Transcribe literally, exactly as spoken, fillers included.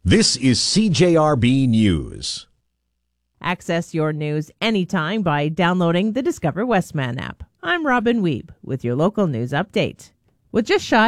This is C J R B News. Access your news anytime by downloading the Discover Westman app. I'm Robin Weeb with your local news update. With just shy